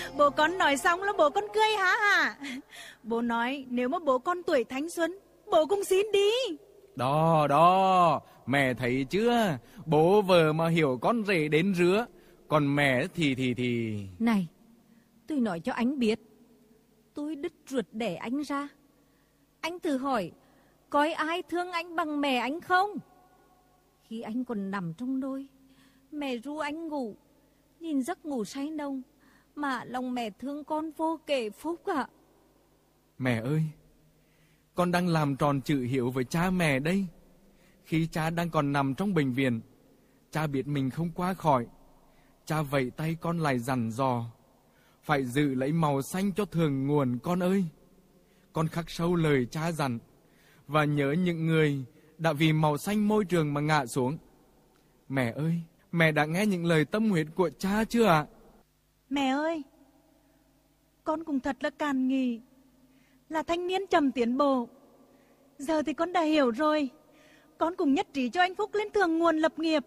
Bố con nói xong là bố con cười hả hả? Bố nói nếu mà bố con tuổi thanh xuân, bố cũng xin đi. Đó, đó, mẹ thấy chưa? Bố vợ mà hiểu con rể đến rứa. Còn mẹ thì... Này, tôi nói cho anh biết, tôi đứt ruột đẻ anh ra. Anh thử hỏi, coi ai thương anh bằng mẹ anh không? Khi anh còn nằm trong nôi, mẹ ru anh ngủ, nhìn giấc ngủ say nồng, mà lòng mẹ thương con vô kể phúc ạ. Mẹ ơi, con đang làm tròn chữ hiếu với cha mẹ đây. Khi cha đang còn nằm trong bệnh viện, cha biết mình không qua khỏi. Cha vẫy tay con lại dặn dò, phải giữ lấy màu xanh cho thượng nguồn con ơi. Con khắc sâu lời cha dặn, và nhớ những người đã vì màu xanh môi trường mà ngã xuống. Mẹ ơi, mẹ đã nghe những lời tâm huyết của cha chưa ạ? Mẹ ơi, con cũng thật là càn nghị, là thanh niên chậm tiến bộ. Giờ thì con đã hiểu rồi. Con cũng nhất trí cho anh Phúc lên thượng nguồn lập nghiệp.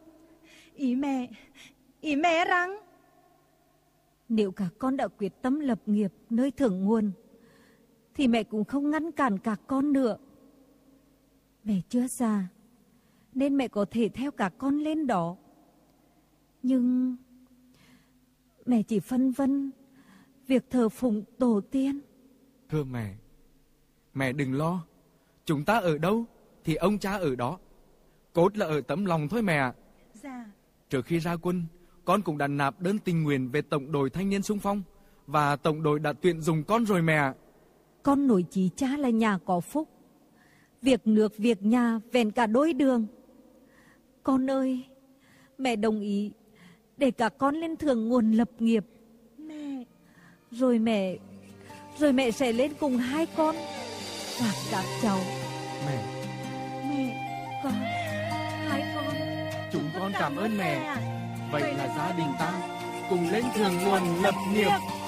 Ý mẹ rằng nếu cả con đã quyết tâm lập nghiệp nơi thượng nguồn, thì mẹ cũng không ngăn cản cả con nữa. Mẹ chưa già, nên mẹ có thể theo cả con lên đó. Nhưng mẹ chỉ phân vân việc thờ phụng tổ tiên. Thưa mẹ đừng lo. Chúng ta ở đâu thì ông cha ở đó. Cốt là ở tấm lòng thôi mẹ ạ. Dạ. Trước khi ra quân, con cũng đã nạp đơn tình nguyện về tổng đội thanh niên xung phong, và tổng đội đã tuyển dụng con rồi mẹ ạ. Con nổi chí cha là nhà có phúc, việc nước việc nhà vẹn cả đôi đường. Con ơi, mẹ đồng ý để cả con lên thượng nguồn lập nghiệp. Mẹ. Rồi mẹ sẽ lên cùng hai con và các cháu. Mẹ, Con, hai con. chúng con cảm ơn mẹ. Vậy là gia đình ta cùng lên thượng nguồn lập nghiệp.